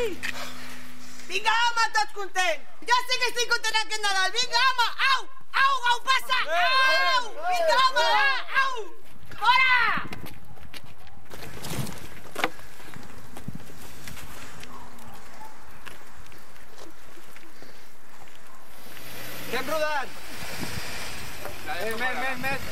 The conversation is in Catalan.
Vinga, home, tots contents. Jo sí que estic content aquest Nadal. Vinga, home, au! Au, au, passa! Au! Vinga, home, va! Au! Fora! Que hem rodat? Més.